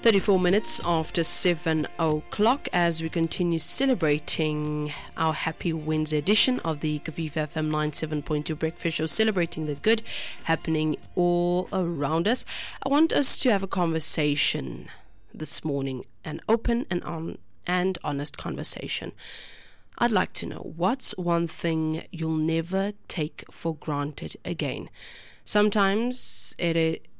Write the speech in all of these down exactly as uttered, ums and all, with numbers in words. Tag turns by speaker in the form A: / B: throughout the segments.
A: thirty-four minutes after seven o'clock as we continue celebrating our happy Wednesday edition of the Kaviva F M ninety-seven point two Breakfast Show, celebrating the good happening all around us. I want us to have a conversation this morning, an open and on and honest conversation. I'd like to know, what's one thing you'll never take for granted again? Sometimes it it,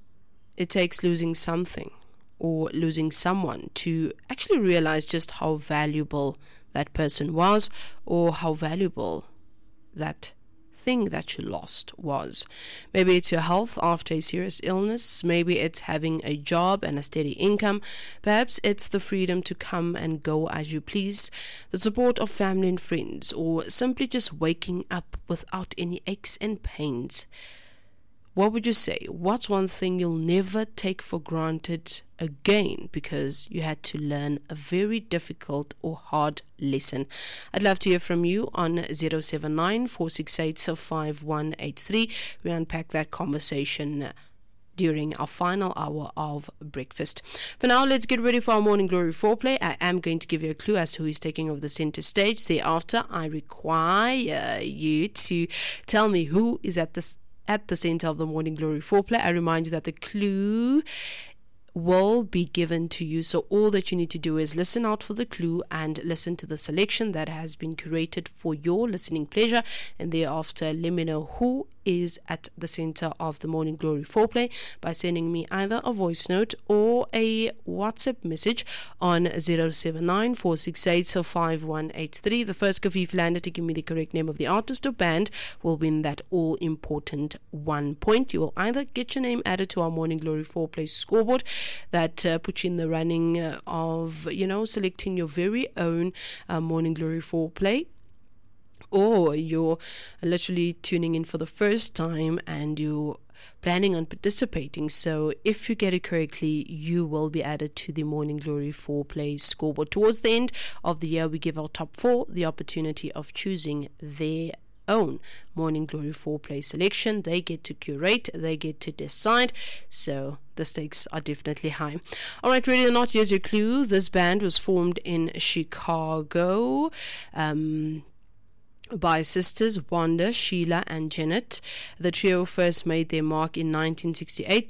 A: it takes losing something or losing someone to actually realize just how valuable that person was, or how valuable that thing that you lost was. Maybe it's your health after a serious illness. Maybe it's having a job and a steady income. Perhaps it's the freedom to come and go as you please, the support of family and friends, or simply just waking up without any aches and pains. What would you say? What's one thing you'll never take for granted again because you had to learn a very difficult or hard lesson? I'd love to hear from you on zero seven nine, four six eight, five one eight three. We unpack that conversation during our final hour of breakfast. For now, let's get ready for our Morning Glory foreplay. I am going to give you a clue as to who is taking over the center stage. Thereafter, I require you to tell me who is at the at the center of the Morning Glory foreplay. I remind you that the clue will be given to you, so all that you need to do is listen out for the clue and listen to the selection that has been curated for your listening pleasure, and thereafter let me know who is at the center of the Morning Glory foreplay by sending me either a voice note or a WhatsApp message on zero seven nine, four six eight, five one eight three. The first Kaviv lander to give me the correct name of the artist or band will win that all important one point. You will either get your name added to our Morning Glory foreplay scoreboard that uh, puts you in the running uh, of, you know, selecting your very own uh, Morning Glory foreplay, or you're literally tuning in for the first time and you're planning on participating. So if you get it correctly, you will be added to the Morning Glory foreplay scoreboard. Towards the end of the year, we give our top four the opportunity of choosing their own Morning Glory foreplay selection. They get to curate, they get to decide, so the stakes are definitely high. Alright, ready or not, here's your clue. This band was formed in Chicago um by sisters Wanda, Sheila and Janet. The trio first made their mark in nineteen sixty-eight